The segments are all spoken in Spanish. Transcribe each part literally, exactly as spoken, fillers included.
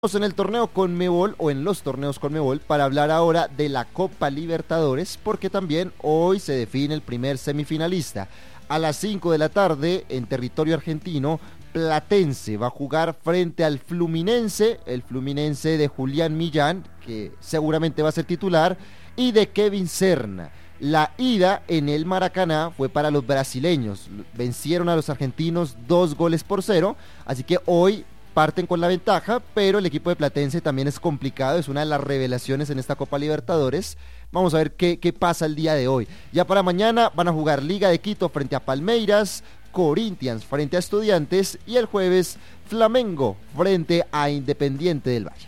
En el torneo Conmebol o en los torneos Conmebol para hablar ahora de la Copa Libertadores, porque también hoy se define el primer semifinalista. A las cinco de la tarde en territorio argentino, Platense va a jugar frente al Fluminense, el Fluminense de Julián Millán, que seguramente va a ser titular, y de Kevin Serna. La ida en el Maracaná fue para los brasileños, vencieron a los argentinos dos goles por cero, así que hoy parten con la ventaja, pero el equipo de Platense también es complicado, es una de las revelaciones en esta Copa Libertadores. Vamos a ver qué, qué pasa el día de hoy. Ya para mañana van a jugar Liga de Quito frente a Palmeiras, Corinthians frente a Estudiantes y el jueves Flamengo frente a Independiente del Valle.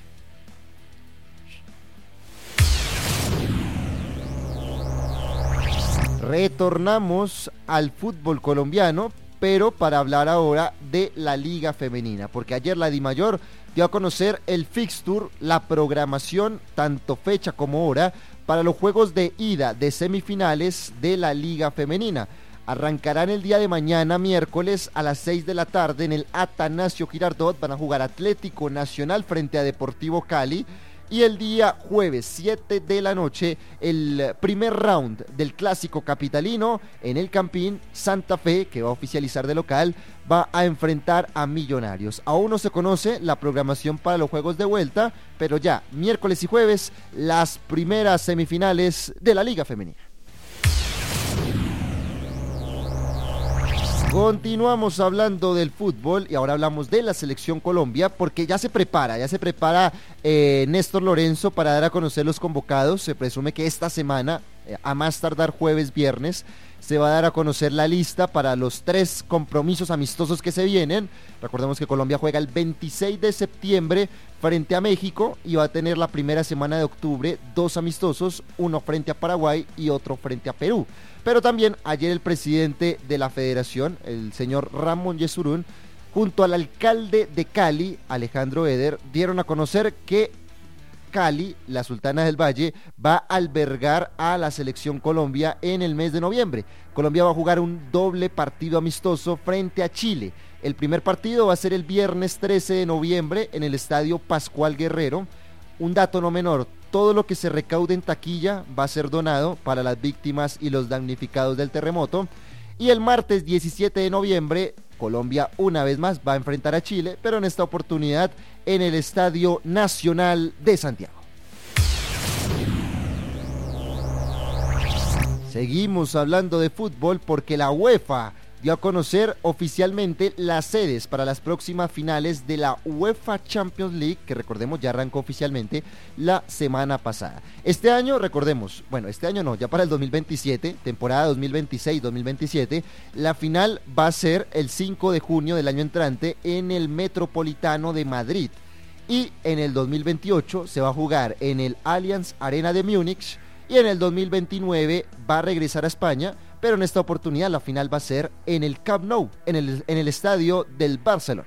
Retornamos al fútbol colombiano, pero para hablar ahora de la Liga Femenina, porque ayer la Dimayor dio a conocer el fixture, la programación, tanto fecha como hora, para los juegos de ida de semifinales de la Liga Femenina. Arrancarán el día de mañana, miércoles, a las seis de la tarde en el Atanasio Girardot. Van a jugar Atlético Nacional frente a Deportivo Cali. Y el día jueves, siete de la noche, el primer round del clásico capitalino en el Campín. Santa Fe, que va a oficializar de local, va a enfrentar a Millonarios. Aún no se conoce la programación para los juegos de vuelta, pero ya miércoles y jueves, las primeras semifinales de la Liga Femenina. Continuamos hablando del fútbol y ahora hablamos de la Selección Colombia, porque ya se prepara, ya se prepara eh, Néstor Lorenzo para dar a conocer los convocados. Se presume que esta semana, eh, a más tardar jueves, viernes, se va a dar a conocer la lista para los tres compromisos amistosos que se vienen. Recordemos que Colombia juega el veintiséis de septiembre frente a México y va a tener la primera semana de octubre dos amistosos, uno frente a Paraguay y otro frente a Perú. Pero también ayer el presidente de la federación, el señor Ramón Yesurún, junto al alcalde de Cali, Alejandro Eder, dieron a conocer que Cali, la Sultana del Valle, va a albergar a la Selección Colombia en el mes de noviembre. Colombia va a jugar un doble partido amistoso frente a Chile. El primer partido va a ser el viernes trece de noviembre en el Estadio Pascual Guerrero. Un dato no menor, todo lo que se recaude en taquilla va a ser donado para las víctimas y los damnificados del terremoto. Y el martes diecisiete de noviembre, Colombia una vez más va a enfrentar a Chile, pero en esta oportunidad en el Estadio Nacional de Santiago. Seguimos hablando de fútbol porque la UEFA dio a conocer oficialmente las sedes para las próximas finales de la UEFA Champions League, que recordemos ya arrancó oficialmente la semana pasada. Este año, recordemos, bueno, este año no, ya para el dos mil veintisiete, temporada dos mil veintiséis dos mil veintisiete, la final va a ser el cinco de junio del año entrante en el Metropolitano de Madrid. Y en el dos mil veintiocho se va a jugar en el Allianz Arena de Múnich y en el dos mil veintinueve va a regresar a España, pero en esta oportunidad la final va a ser en el Camp Nou, en el, en el estadio del Barcelona.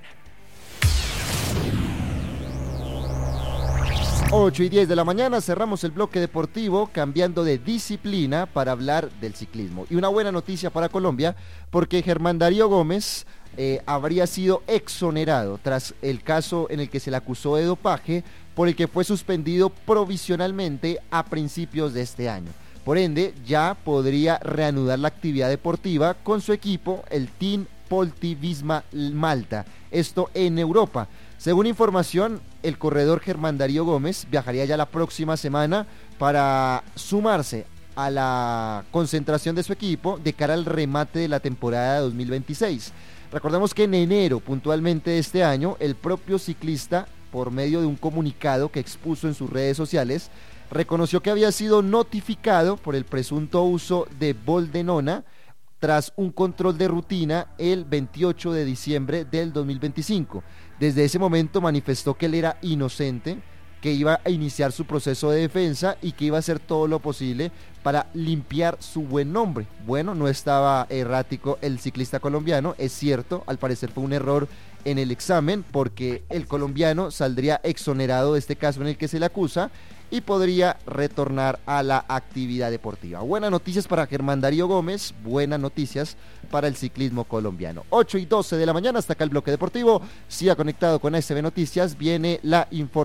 ocho y diez de la mañana, cerramos el bloque deportivo cambiando de disciplina para hablar del ciclismo. Y una buena noticia para Colombia, porque Germán Darío Gómez eh, habría sido exonerado tras el caso en el que se le acusó de dopaje, por el que fue suspendido provisionalmente a principios de este año. Por ende, ya podría reanudar la actividad deportiva con su equipo, el Team Polti-Visma Malta, esto en Europa. Según información, el corredor Germán Darío Gómez viajaría ya la próxima semana para sumarse a la concentración de su equipo de cara al remate de la temporada dos mil veintiséis. Recordemos que en enero, puntualmente de este año, el propio ciclista, por medio de un comunicado que expuso en sus redes sociales, reconoció que había sido notificado por el presunto uso de boldenona tras un control de rutina el veintiocho de diciembre del dos mil veinticinco. Desde ese momento manifestó que él era inocente, que iba a iniciar su proceso de defensa y que iba a hacer todo lo posible para limpiar su buen nombre. Bueno, no estaba errático el ciclista colombiano, es cierto, al parecer fue un error en el examen porque el colombiano saldría exonerado de este caso en el que se le acusa y podría retornar a la actividad deportiva. Buenas noticias para Germán Darío Gómez, buenas noticias para el ciclismo colombiano. ocho y doce de la mañana, hasta acá el bloque deportivo. Siga conectado con A S B Noticias, viene la información.